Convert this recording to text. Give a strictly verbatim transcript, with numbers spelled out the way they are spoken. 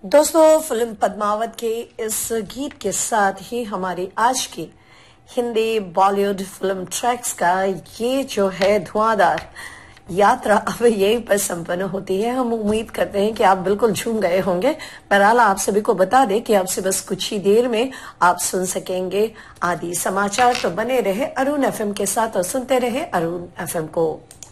दोस्तों, फिल्म पद्मावत के इस गीत के साथ ही हमारी आज की हिंदी बॉलीवुड फिल्म ट्रैक्स का ये जो है धुआंधार यात्रा अब यहीं पर संपन्न होती है। हम उम्मीद करते हैं कि आप बिल्कुल झूम गए होंगे। बहरहाल आप सभी को बता दें कि आपसे बस कुछ ही देर में आप सुन सकेंगे आदि समाचार। तो बने रहे अरुण एफएम के साथ और सुनते रहे अरुण एफएम को।